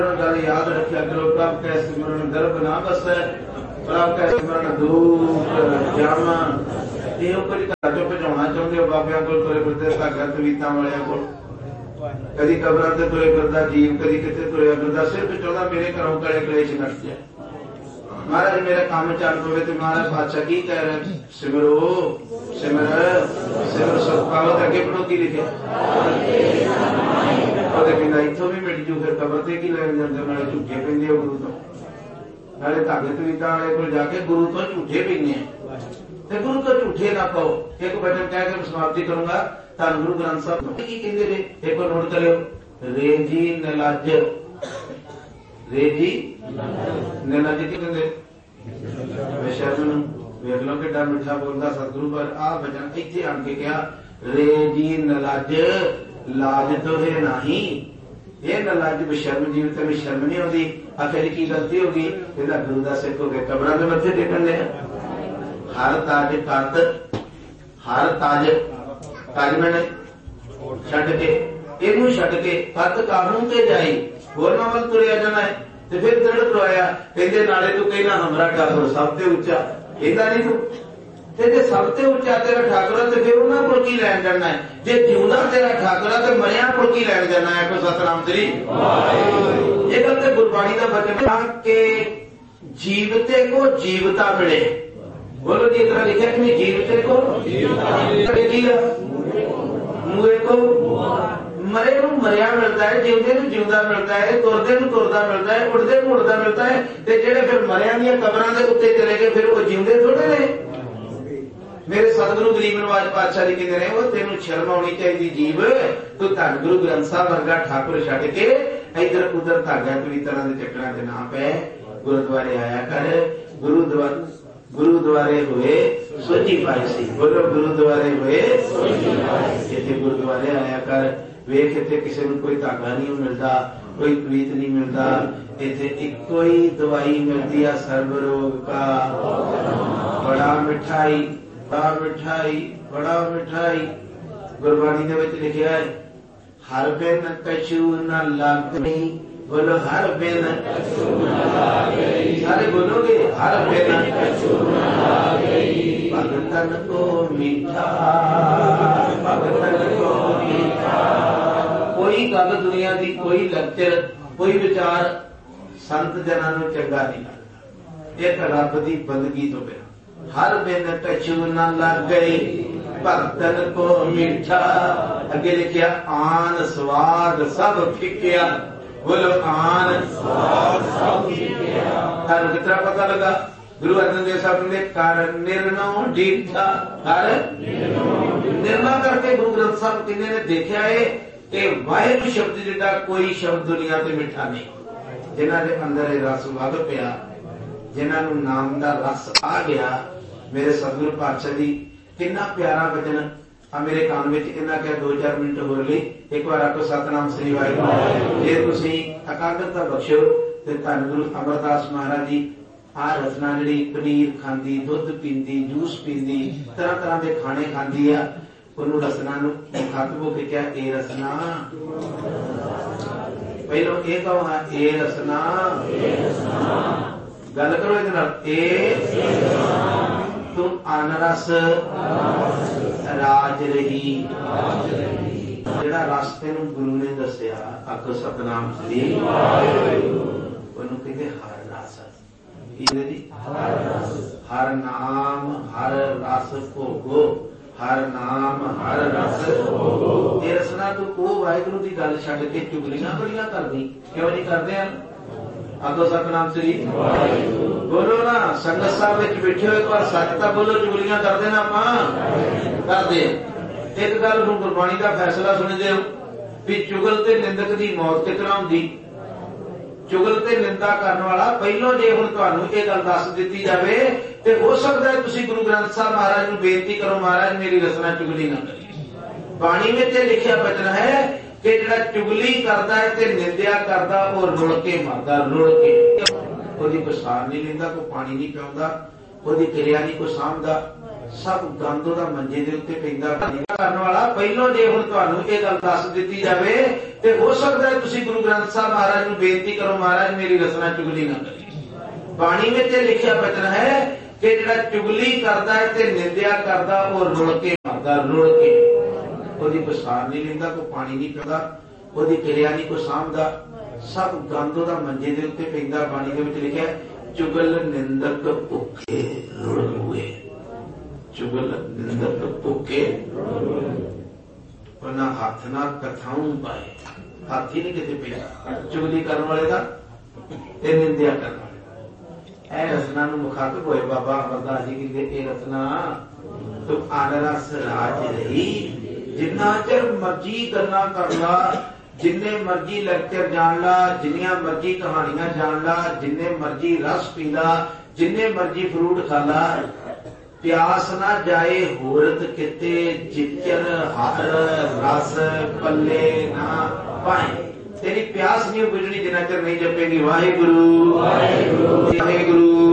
गल याद रखा करो, प्रभ कै सिमरन गर्भ ना बसै, प्रभ कै सिमरन दूत जामा। ये कोई घर चो भजाना चाहते हो बाबिया को तुरे फिरते धागा तवीतां वालियां को, कदी कबरां ते तुरे फिरदा जीव, कदी किते तुरे फिरदा, सिर्फ चाहता मेरे घरों कले कलेश कट जाए, महाराज मेरा काम चल पवे। तो महाराज बादशाह की कह रहे, सिमरो सिमर सिमर सुख पाओ। अगे पढ़ो की लिखे, इथों भी मिट जू, फिर कबर से की लैन जाते, नाले झूठे पैंदे हो गुरु तो, नाले धागे तवीतां वाले को जाके गुरु तो झूठे पैंदे हैं। गुरु तो झूठे ना पाओ। एक वचन कह के समाप्ति करूंगा। धन गुरु ग्रंथ साहब की कहते ने, एक नोट करो, रेजी नलज, रेजी नलज की कहते बेशर्म वेख लो कि मिठा बोलता सतगुरु, पर आ वचन इत्थे आन के कहा, रेजी नलज लाज तो है नहीं, ये नलज बेशर्म जीव ते शर्म नहीं आती। आखिर की गलती होगी, गुरु का सिख हो गया कबरां दे मत्थे टेकन दे। हर ताज कत, हर ताज ताज मैंने छड़ के, इनू छड़ के कत कानून ते जाई, होरना वल तुरिया जाना है। तो फिर दृढ़ करवाया, कहते नाले तू कहना हमरा ठाकुर सब ते उच्चा, कहता नहीं तू जे सब ते उच्चा तेरा ठाकुर है, तो फिर उन्होंने को की लैन जाना है। जे जिंदा तेरा ठाकुर है, तो मरिया को की लैन जाना है। कोई सतनाम श्री ये गल तो गुरबाणी का वचन के जीवते को जीवता मिले। बोलो जी, इतना लिखा कि जीवते को मुए को मरे को मरिया मिलता है, जिंदे को जिंदा मिलता है, तुरदे को तुरदा मिलता है, उड़दे को उड़दा मिलता है। ते जेड़े फिर मरिया दी कबरां दे उत्ते चले गए, फिर वो जिंदे थोड़े ने। मेरे सतगुरु गरीब नवाज पातशाह जी कहते हैं, वो तेन शर्म आनी चाहिए जीव, तू धन गुरु ग्रंथ साहब वर्गा ठाकुर छड़ के इधर उधर धागा पवित्रा के चक्करां च ना पै, गुरुद्वारे आया कर। गुरुद्वारे हुए सोझी पाई सी, बोलो गुरुद्वारे हुए इतने गुरुद्वारे आया कर। वेख इतने किसी को कोई धागा नहीं मिलता, कोई प्रीत नहीं मिलता, इतने इको ही दवाई मिलती है सर्व रोग का। बड़ा मिठाई बड़ा मिठाई बड़ा मिठाई गुरबाणी दे विच लिखिया है, हर बिन कछु न लागई। बोलो हर बिन कछु न लागई, सारे बोलोगे हर बिन कछु न लागई। भगतन को मीठा, भगतन को मीठा। कोई गल दुनिया की, कोई लेक्चर, कोई विचार संत जनां नूं चंगा नहीं लगता, एक रब की बंदगी तो बिना। हर बिन कछु न लागई, भगतन को मीठा। अगे लिखिया आन स्वाद सब फिकिया। बोलो आन स्वाद सब फिकिया। थानू कितना पता लगा? गुरु अर्जन देव साहब ने कर निर्णय डीठा, कर निर्णय करके गुरु ग्रंथ साहब किन्ने ने देखा है कि वाहिगुरू शब्द जिहड़ा कोई शब्द दुनिया ते मिठा नहीं। जिन्हां दे अंदर रस वग पिया, जिन्हां नूं नाम दा रस आ गया। मेरे सतगुरु पातशाह जी कितना प्यारा वचन मेरे कान में इन्ना क्या 2-4 मिनट होर ली। एक बार आपको सतनाम श्री वाहिगुरू। जे तुसीं एकाग्रता बख्शो ते धन गुरु अमरदास महाराज जी आ रसना जी पनीर खांदी, दुध पींदी, जूस पींदी, तरह तरह के खाने खांदी है। उन्होंने रसना खत्म हो के क्या ए रसना, पहलो ये कहो हाँ ए रसना, गल करो ए तुम अनरस राज रही। जेड़ा रस तेन गुरु ने दसिया, आखो सतनाम श्री, ओनू कहते हर रस। हर नाम हर रस भोगो, हर नाम हर रस भोगो। ये रसना तू वो वाहिगुरू की गल छड्ड के चुगलियां बड़ियां करदी क्यों नहीं करदे हैं? आखो सतनाम श्री, बोलो ना। संगत साहब विच बैठे हो, एक बार सच तां बोलो, चुगलियां करदे ना आपां करदे। एक गल हुण गुरबाणी का फैसला सुणदे हो भी चुगल ते निंदक की मौत कितना हुंदी। चुगल ते निंदा करने वाला पहलों जे हुण तुहानूं इह गल दस दित्ती जावे ते हो सकदा है तुसीं गुरु ग्रंथ साहब महाराज नूं बेनती करो, महाराज मेरी रचना चुगली ना करिए। बाणी विच लिखिया वचन है कि जिहड़ा चुगली करदा है ते निंदिया करदा वो रुल के मरदा, रुल के। कोई कोई सार नहीं लेंदा, कोई पानी नहीं पिआउंदा, कोई क्रिया नहीं कोई सामदा। सब गंद दा मंजे दे उत्ते पैंदा करन वाला। पहलों जे हुण तुहानूं इह गल दस दित्ती जावे ते हो सकदा है तुसीं गुरु ग्रंथ साहब महाराज नूं बेनती करो, महाराज मेरी रचना चुगली ना करी। बाणी विच लिखिया वचन है कि जिहड़ा चुगली करदा है ते निंदिया करदा वो रुल के मरदा, रुल के। ओहदी बसार नहीं लैंदा, कोई पानी नहीं पींदा, ओहदी किरिया नहीं कोई सामभदा, सब गंद दा मंजे दे उत्ते पैंदा। बाणी दे विच लिखिया चुगल निंदक भुखे रुल हुए, चुगल निंदक भुखे ना हाथ ना कथाऊं पाए। हाथ ही नहीं किते पिया चुगली करने वाले का ते निंदिया करने वाले। ए रचना नूं मुखातब होए बाबा अमरदास जी की ए रचना तो आनरस राज रही। जिन्ना चिर मर्जी गल्लां कर ला, जिन्ने मर्जी लेक्चर जान ला, जिन्नियां मर्जी कहानियां जान ला, जिन्ने मर्जी रस पी ला, जिन्ने मर्जी फ्रूट खा ला, प्यास ना जाए होरत किते जिचर हर रस पल्ले ना पाए। तेरी प्यास नहीं बुझनी जिन्ना चिर नहीं जपेगी वाहिगुरु वाहिगुरु वाहिगुरु।